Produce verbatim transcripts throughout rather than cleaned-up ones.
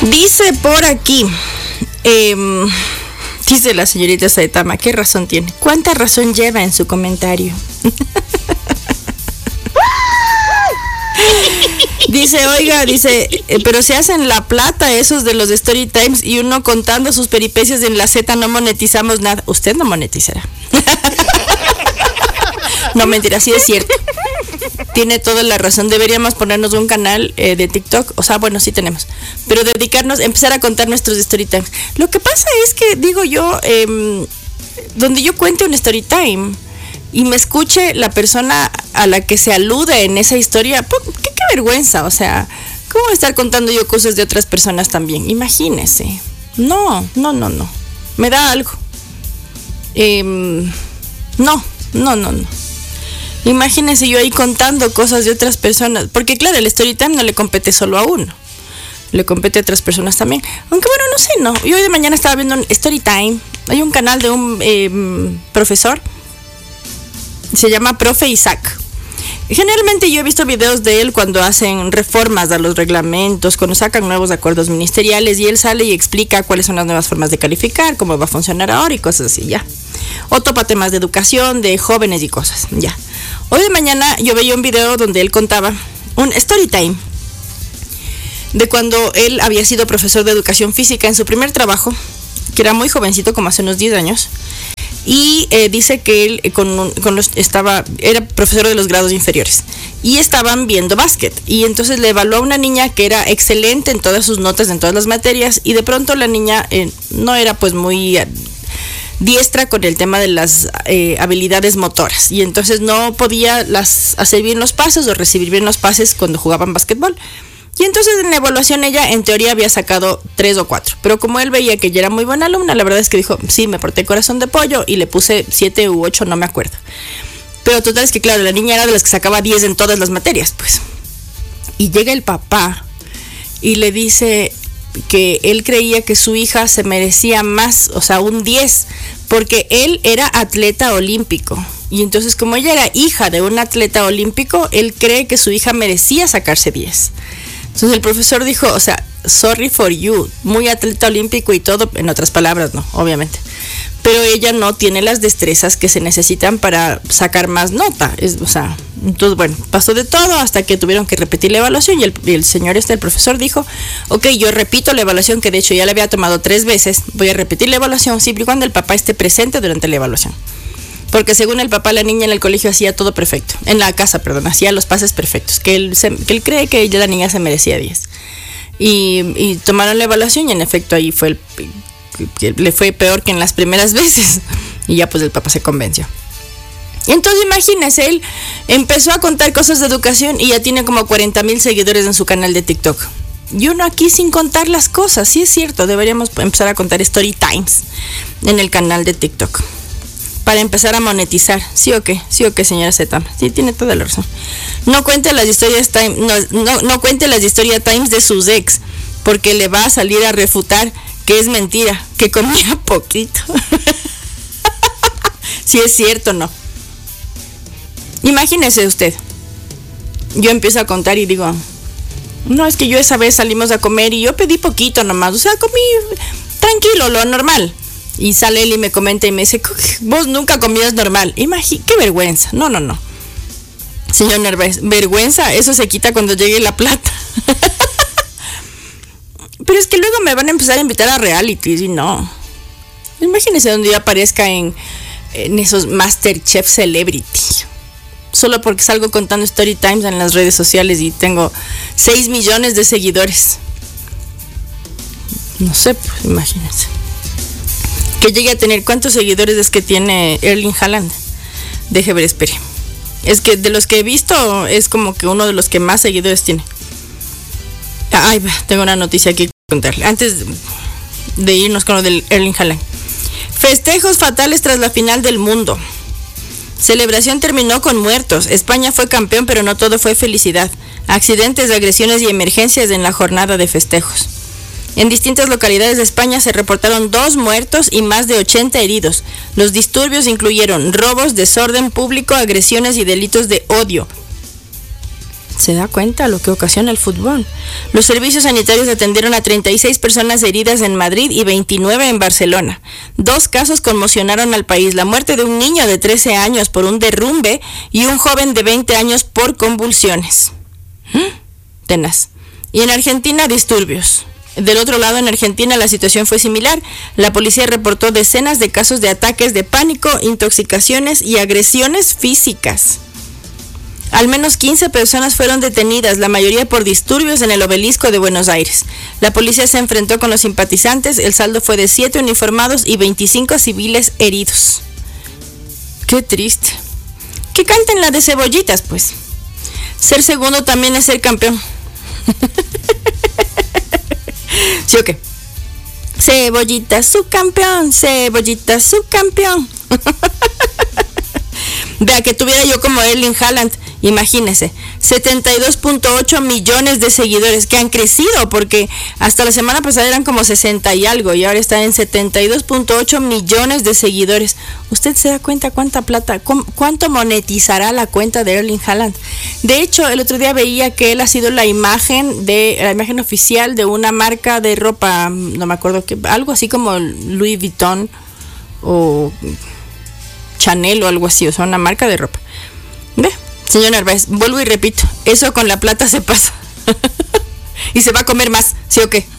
Dice por aquí, eh, dice la señorita Saitama, ¿qué razón tiene? ¿Cuánta razón lleva en su comentario? Dice, oiga, dice, eh, pero se hacen la plata esos de los Story Times y uno contando sus peripecias en la Z no monetizamos nada. Usted no monetizará. No, mentira, sí es cierto. Tiene toda la razón. Deberíamos ponernos un canal eh, de TikTok. O sea, bueno, sí tenemos. Pero dedicarnos, empezar a contar nuestros Story Times. Lo que pasa es que, digo yo, eh, donde yo cuente un Story Time y me escuche la persona a la que se alude en esa historia, qué, qué vergüenza. O sea, ¿cómo voy a estar contando yo cosas de otras personas también? Imagínese. No, no, no, no. Me da algo. Eh, no, no, no, no. Imagínense yo ahí contando cosas de otras personas, porque claro, el Storytime no le compete solo a uno, le compete a otras personas también. Aunque bueno, no sé, no. Yo hoy de mañana estaba viendo un Storytime, hay un canal de un eh, profesor, se llama Profe Isaac. Generalmente yo he visto videos de él cuando hacen reformas a los reglamentos, cuando sacan nuevos acuerdos ministeriales y él sale y explica cuáles son las nuevas formas de calificar, cómo va a funcionar ahora y cosas así, ya. O topa temas de educación, de jóvenes y cosas, ya. Hoy de mañana yo veía un video donde él contaba un story time de cuando él había sido profesor de educación física en su primer trabajo, que era muy jovencito, como hace unos diez años. Y eh, dice que él eh, con, con los, estaba, era profesor de los grados inferiores y estaban viendo básquet y entonces le evaluó a una niña que era excelente en todas sus notas, en todas las materias, y de pronto la niña eh, no era pues muy eh, diestra con el tema de las eh, habilidades motoras y entonces no podía las, hacer bien los pases o recibir bien los pases cuando jugaban básquetbol. Y entonces en la evaluación ella en teoría había sacado tres o cuatro, pero como él veía que ella era muy buena alumna, la verdad es que dijo, sí, me porté corazón de pollo y le puse siete u ocho, no me acuerdo. Pero total es que claro, la niña era de las que sacaba diez en todas las materias, pues. Y llega el papá y le dice que él creía que su hija se merecía más, o sea, un diez, porque él era atleta olímpico. Y entonces como ella era hija de un atleta olímpico, él cree que su hija merecía sacarse diez. Entonces el profesor dijo, o sea, sorry for you, muy atleta olímpico y todo, en otras palabras, no, obviamente. Pero ella no tiene las destrezas que se necesitan para sacar más nota. Es, o sea, entonces, bueno, pasó de todo hasta que tuvieron que repetir la evaluación y el, y el señor este, el profesor, dijo, ok, yo repito la evaluación, que de hecho ya la había tomado tres veces, voy a repetir la evaluación siempre y cuando el papá esté presente durante la evaluación. Porque según el papá, la niña en el colegio hacía todo perfecto. En la casa, perdón, hacía los pases perfectos. Que él, se, que él cree que ella, la niña se merecía diez. Y, y tomaron la evaluación y en efecto ahí fue el, que le fue peor que en las primeras veces. Y ya pues el papá se convenció. Y entonces imagínese, él empezó a contar cosas de educación y ya tiene como cuarenta mil seguidores en su canal de TikTok. Y uno aquí sin contar las cosas. Sí es cierto, deberíamos empezar a contar story times en el canal de TikTok. Para empezar a monetizar, ¿sí o qué? ¿Sí o qué, señora Z? Sí, tiene toda la razón. No cuente las historias time, no, no, no cuente las historia times de sus ex, porque le va a salir a refutar que es mentira, que comía poquito. Sí es cierto, ¿no? Imagínese usted. Yo empiezo a contar y digo, no, es que yo esa vez salimos a comer y yo pedí poquito nomás, o sea, comí tranquilo, lo normal. Y sale él y me comenta y me dice, vos nunca comías normal. Imagínate, qué vergüenza. No, no, no. Señor Nervés, vergüenza, eso se quita cuando llegue la plata. Pero es que luego me van a empezar a invitar a realities y no. Imagínese donde yo aparezca en, en esos Masterchef Celebrity. Solo porque salgo contando story times en las redes sociales y tengo seis millones de seguidores. No sé, pues imagínense. Que llegue a tener, ¿cuántos seguidores es que tiene Erling Haaland? Deje ver, espere. Es que de los que he visto es como que uno de los que más seguidores tiene. Ay, tengo una noticia aquí que contarle. Antes de irnos con lo del Erling Haaland. Festejos fatales tras la final del mundo. Celebración terminó con muertos. España fue campeón, pero no todo fue felicidad. Accidentes, agresiones y emergencias en la jornada de festejos. En distintas localidades de España se reportaron dos muertos y más de ochenta heridos. Los disturbios incluyeron robos, desorden público, agresiones y delitos de odio. ¿Se da cuenta lo que ocasiona el fútbol? Los servicios sanitarios atendieron a treinta y seis personas heridas en Madrid y veintinueve en Barcelona. Dos casos conmocionaron al país: la muerte de un niño de trece años por un derrumbe y un joven de veinte años por convulsiones. Tenaz. Y en Argentina, disturbios. Del otro lado, en Argentina, la situación fue similar. La policía reportó decenas de casos de ataques de pánico, intoxicaciones y agresiones físicas. Al menos quince personas fueron detenidas, la mayoría por disturbios en el Obelisco de Buenos Aires. La policía se enfrentó con los simpatizantes, el saldo fue de siete uniformados y veinticinco civiles heridos. Qué triste. Que canten la de cebollitas, pues. Ser segundo también es ser campeón. ¿Sí o qué? Cebollita, su campeón, Cebollita, su campeón. Vea, que tuviera yo como Erling Haaland, imagínese, setenta y dos punto ocho millones de seguidores que han crecido, porque hasta la semana pasada eran como sesenta y algo y ahora está en setenta y dos punto ocho millones de seguidores. ¿Usted se da cuenta cuánta plata, cu- cuánto monetizará la cuenta de Erling Haaland? De hecho, el otro día veía que él ha sido la imagen de la imagen oficial de una marca de ropa, no me acuerdo qué, algo así como Louis Vuitton o Chanel o algo así, o sea, una marca de ropa. Ve, señor Narváez, vuelvo y repito, eso con la plata se pasa. Y se va a comer más, ¿sí o qué?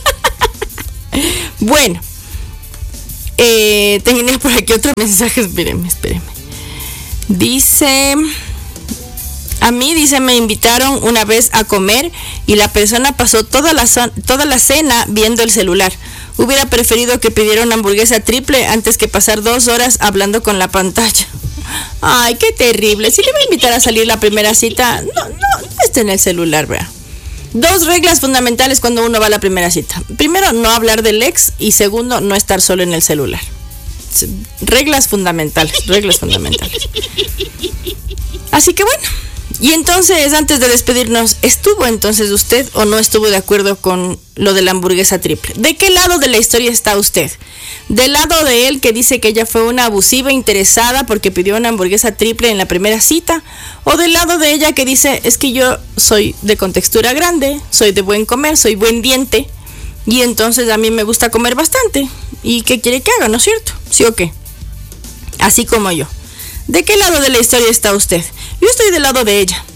Bueno, eh, tenía por aquí otro mensaje, espérenme, espérenme. Dice, a mí, dice, me invitaron una vez a comer y la persona pasó toda la, son- toda la cena viendo el celular. Hubiera preferido que pidiera una hamburguesa triple antes que pasar dos horas hablando con la pantalla. Ay, qué terrible. Si le va a invitar a salir la primera cita, no, no, no esté en el celular, vea. Dos reglas fundamentales cuando uno va a la primera cita. Primero, no hablar del ex, y segundo, no estar solo en el celular. Reglas fundamentales, reglas fundamentales. Así que bueno. Y entonces, antes de despedirnos, ¿estuvo entonces usted o no estuvo de acuerdo con lo de la hamburguesa triple? ¿De qué lado de la historia está usted? ¿Del lado de él, que dice que ella fue una abusiva interesada porque pidió una hamburguesa triple en la primera cita? ¿O del lado de ella, que dice, es que yo soy de contextura grande, soy de buen comer, soy buen diente, y entonces a mí me gusta comer bastante? ¿Y qué quiere que haga, no es cierto? ¿Sí o qué? Así como yo. ¿De qué lado de la historia está usted? Yo estoy del lado de ella.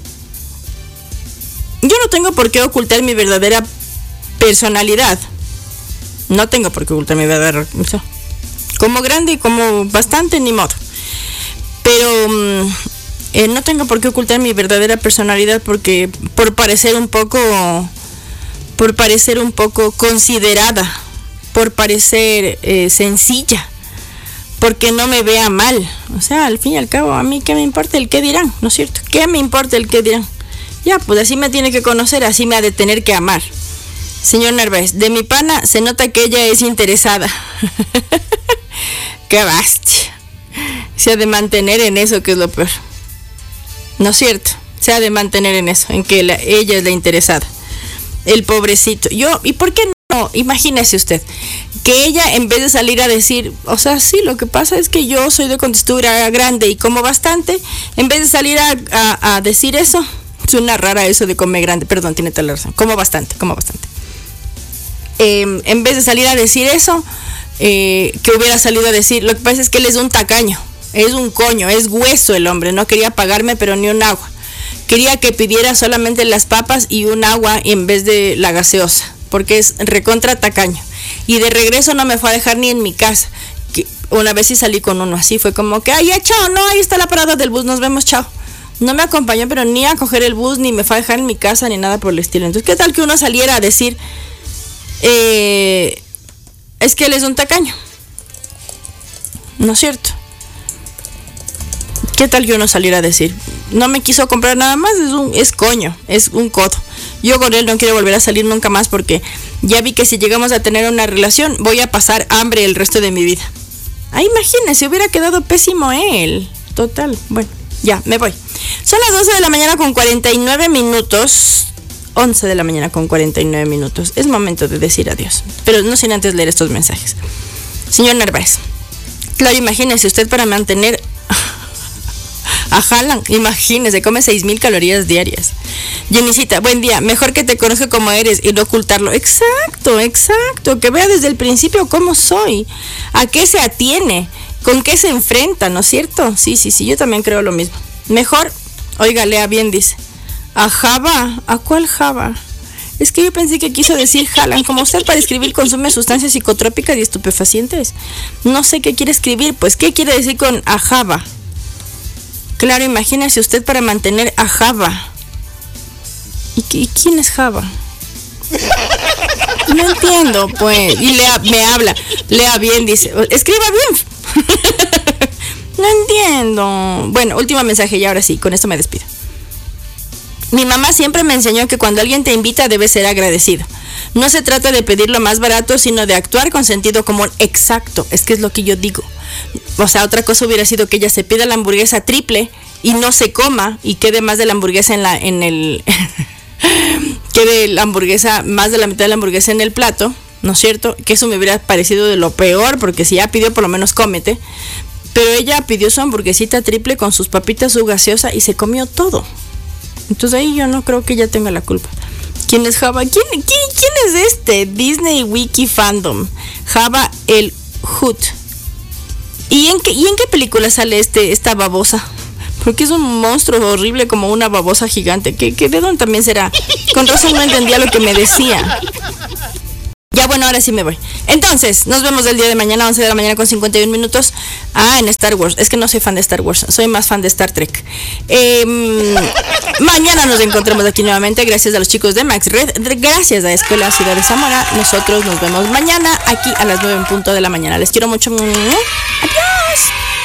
Yo no tengo por qué ocultar mi verdadera personalidad. No tengo por qué ocultar mi verdadera... Como grande y como bastante, ni modo. Pero um, eh, no tengo por qué ocultar mi verdadera personalidad, porque por parecer un poco... Por parecer un poco considerada. Por parecer eh, sencilla. Porque no me vea mal. O sea, al fin y al cabo, a mí qué me importa el qué dirán, ¿no es cierto? ¿Qué me importa el qué dirán? Ya, pues así me tiene que conocer, así me ha de tener que amar. Señor Narváez, de mi pana se nota que ella es interesada. Qué bastia. Se ha de mantener en eso, que es lo peor. ¿No es cierto? Se ha de mantener en eso, en que la, ella es la interesada. El pobrecito. Yo, ¿y por qué no? Imagínese usted que ella, en vez de salir a decir, o sea, sí, lo que pasa es que yo soy de contextura grande y como bastante, en vez de salir a, a, a decir eso, suena rara eso de comer grande, perdón, tiene toda la razón, como bastante, como bastante. Eh, en vez de salir a decir eso, eh, que hubiera salido a decir, lo que pasa es que él es un tacaño, es un coño, es hueso el hombre, no quería pagarme pero ni un agua. Quería que pidiera solamente las papas y un agua en vez de la gaseosa, porque es recontra tacaño. Y de regreso no me fue a dejar ni en mi casa. Que una vez sí salí con uno así, fue como que, ay, ya, chao, no, ahí está la parada del bus, nos vemos, chao. No me acompañó, pero ni a coger el bus, ni me fue a dejar en mi casa, ni nada por el estilo. Entonces, ¿qué tal que uno saliera a decir, eh, es que él es un tacaño? ¿No es cierto? ¿Qué tal que uno saliera a decir, no me quiso comprar nada más, es un es coño, es un codo? Yo con él no quiero volver a salir nunca más, porque ya vi que si llegamos a tener una relación voy a pasar hambre el resto de mi vida. Ah, imagínese, hubiera quedado pésimo él. Total, bueno, ya, me voy. Son las doce de la mañana con cuarenta y nueve minutos. once de la mañana con cuarenta y nueve minutos. Es momento de decir adiós, pero no sin antes leer estos mensajes. Señor Narváez, claro, imagínese usted, para mantener A Haaland, imagínese, come seis mil calorías diarias. Jenicita, buen día, mejor que te conozca como eres y no ocultarlo. Exacto, exacto, que vea desde el principio cómo soy, a qué se atiene, con qué se enfrenta, ¿no es cierto? Sí, sí, sí, yo también creo lo mismo. Mejor, oiga, lea bien, dice. ¿A Java? ¿A cuál Java? Es que yo pensé que quiso decir Haaland, como usted para escribir consume sustancias psicotrópicas y estupefacientes. No sé qué quiere escribir, pues ¿qué quiere decir con a Java? Claro, imagínese usted para mantener a Java. ¿Y, qué, ¿Y quién es Java? No entiendo, pues. Y lea, me habla, lea bien, dice. Escriba bien. No entiendo. Bueno, último mensaje y ahora sí, con esto me despido. Mi mamá siempre me enseñó que cuando alguien te invita debes ser agradecido. No se trata de pedir lo más barato, sino de actuar con sentido común. Exacto, es que es lo que yo digo. O sea, otra cosa hubiera sido que ella se pida la hamburguesa triple y no se coma y quede más de la hamburguesa en la en el quede la hamburguesa, más de la mitad de la hamburguesa en el plato, ¿no es cierto? Que eso me hubiera parecido de lo peor, porque si ya pidió, por lo menos cómete. Pero ella pidió su hamburguesita triple con sus papitas, su gaseosa y se comió todo. Entonces ahí yo no creo que ella tenga la culpa. ¿Quién es Java? ¿Quién, quién, quién es este? Disney Wiki Fandom. Java el Hood. ¿Y en qué, y en qué película sale este esta babosa? Porque es un monstruo horrible como una babosa gigante. ¿Qué, qué de dónde también será? Con razón no entendía lo que me decía. Ya bueno, ahora sí me voy. Entonces, nos vemos el día de mañana, once de la mañana con cincuenta y un minutos. Ah, en Star Wars. Es que no soy fan de Star Wars, soy más fan de Star Trek. Eh, mañana nos encontramos aquí nuevamente. Gracias a los chicos de Max Red. Gracias a Escuela Ciudad de Zamora. Nosotros nos vemos mañana aquí a las nueve en punto de la mañana. Les quiero mucho. Adiós.